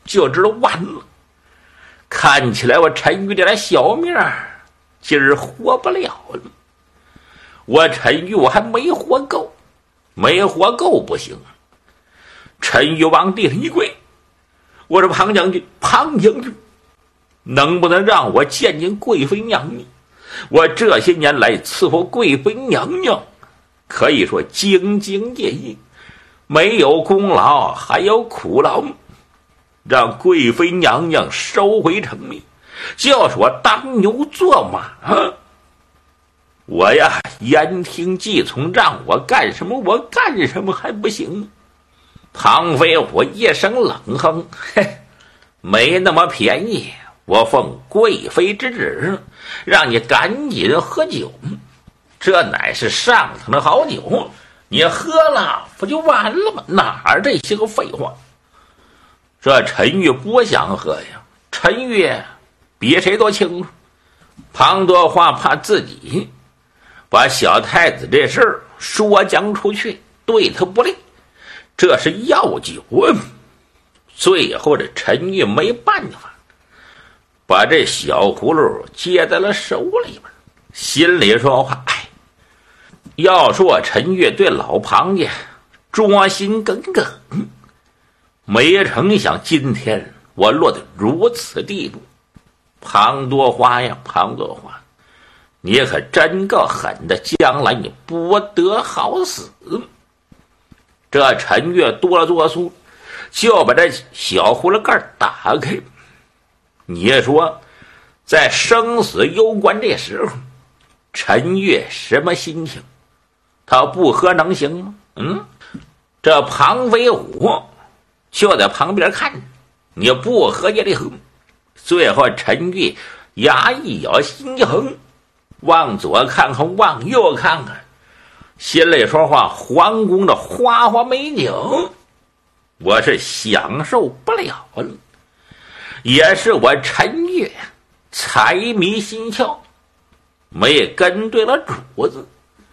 就知道完了。看起来我陈玉这点小命今儿活不了了。我陈玉我还没活够，没活够不行。陈玉往地上一跪，我说庞将军，庞将军，能不能让我见见贵妃娘娘？我这些年来伺候贵妃娘娘，可以说兢兢业业，没有功劳还有苦劳，让贵妃娘娘收回成命，就是我当牛做马。我呀言听计从，让我干什么我干什么还不行？庞飞虎一声冷哼，嘿，没那么便宜，我奉贵妃之旨，让你赶紧喝酒，这乃是上等的好酒，你喝了不就完了吗？哪儿这些个废话？这陈玉不想喝呀，陈玉比谁都清楚，庞多花怕自己把小太子这事儿说将出去，对他不利，这是要酒啊。最后这陈玉没办法，把这小葫芦接在了手里边，心里说话，要说陈玉对老庞家忠心耿耿，没成想今天我落得如此地步。庞多花呀，庞多花，你可真够狠的，将来你不得好死。这陈月哆了哆嗦，就把这小葫芦盖打开。你说在生死攸关这时候，陈月什么心情？他不喝能行吗？这庞飞虎就在旁边看着，你不喝也得喝。最后陈玉牙一咬，心一横，往左看看，往右看看，心里说话，皇宫的花花美景我是享受不了了，也是我陈玉财迷心窍，没跟对了主子。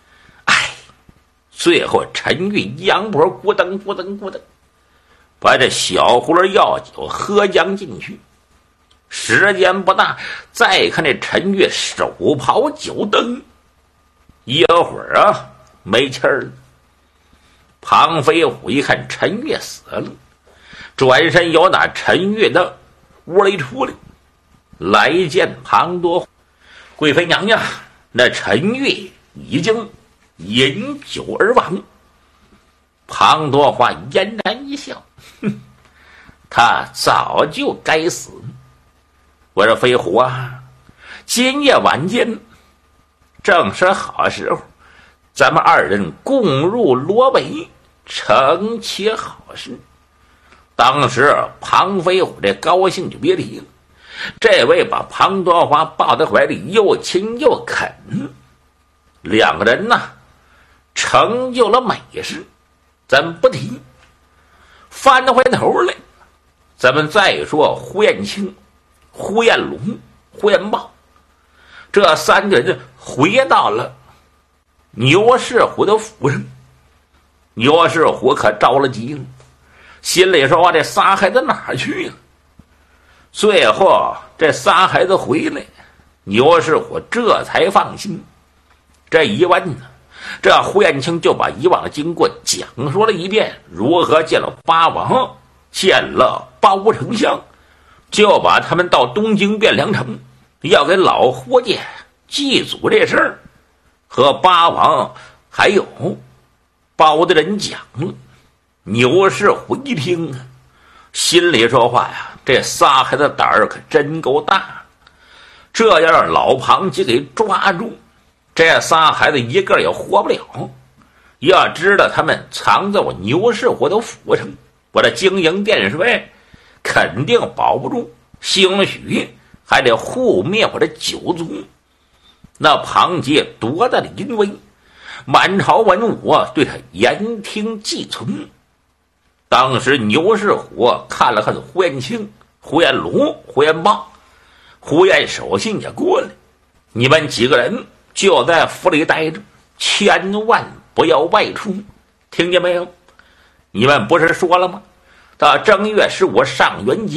最后陈玉杨脖咕噔咕噔咕噔，把这小葫芦药酒喝将进去。时间不大，再看这陈玉手刨酒灯，一会儿没气儿了。庞飞虎一看陈玉死了，转身由那陈玉的屋里出来，来见庞多。贵妃娘娘，那陈玉已经饮酒而亡。庞多花嫣然一笑，他早就该死。我说飞虎今夜晚间正是好时候，咱们二人共入罗围，成其好事。当时庞飞虎这高兴就别提了，这位把庞多花抱在怀里又亲又啃，两个人成就了美事。咱不提，翻回头来，咱们再说胡彦清、胡彦龙、胡彦豹这三个人回到了牛世虎的府上。牛世虎可着了急了，心里说这仨孩子哪儿去了？最后这仨孩子回来，牛世虎这才放心。这一问这胡彦清就把以往的经过讲述了一遍，如何见了八王，见了包丞相，就把他们到东京汴梁城，要给老胡家祭祖这事儿和八王还有包的人讲了。牛世虎一听心里说话这仨孩子胆儿可真够大，这要让老庞家给抓住，这仨孩子一个也活不了。要知道他们藏在我牛世虎的府上，我这经营殿税肯定保不住，兴许还得护灭我这九族。那庞杰多大的淫威，满朝文武对他言听计从。当时牛世虎看了看胡彦清、胡彦龙、胡彦豹，胡彦守信也过来，你们几个人就在府里待着，千万不要外出，听见没有？你们不是说了吗？到正月15上元节